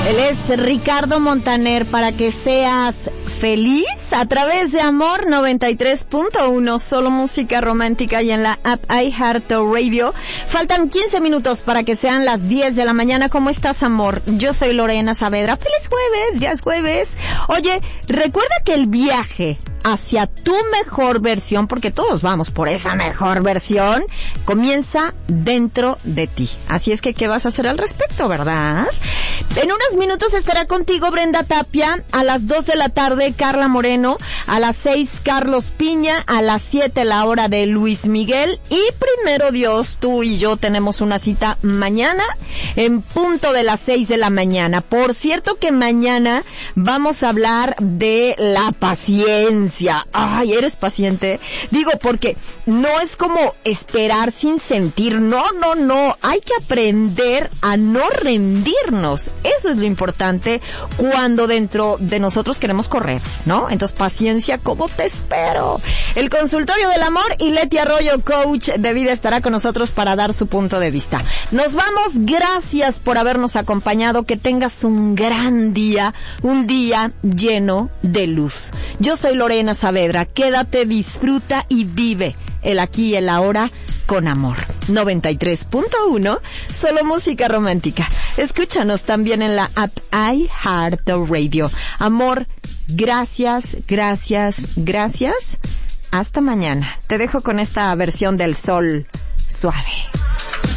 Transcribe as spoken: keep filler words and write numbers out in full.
Él es Ricardo Montaner, para que seas feliz a través de Amor noventa y tres punto uno, solo música romántica, y en la app iHeartRadio. Faltan quince minutos para que sean las diez de la mañana. ¿Cómo estás, amor? Yo soy Lorena Saavedra. ¡Feliz jueves! Ya es jueves. Oye, recuerda que el viaje hacia tu mejor versión, porque todos vamos por esa mejor versión, comienza dentro de ti. Así es que, ¿qué vas a hacer al respecto, verdad? En unos minutos estará contigo Brenda Tapia, a las dos de la tarde Carla Moreno, a las seis Carlos Piña, a las siete la hora de Luis Miguel, y primero Dios, tú y yo tenemos una cita mañana en punto de las seis de la mañana. Por cierto que mañana vamos a hablar de la paciencia. Ay, ¿eres paciente? Digo, porque no es como esperar sin sentir, no, no, no, hay que aprender a no rendirnos. Eso es lo importante cuando dentro de nosotros queremos correr, ¿no? Entonces, paciencia, ¿cómo te espero? El consultorio del amor, y Leti Arroyo, coach de vida, estará con nosotros para dar su punto de vista. Nos vamos, gracias por habernos acompañado, que tengas un gran día, un día lleno de luz. Yo soy Lorena Saavedra, quédate, disfruta y vive el aquí y el ahora con amor. noventa y tres punto uno, solo música romántica. Escúchanos también en la app iHeartRadio. Amor, gracias, gracias, gracias. Hasta mañana. Te dejo con esta versión del Sol Suave.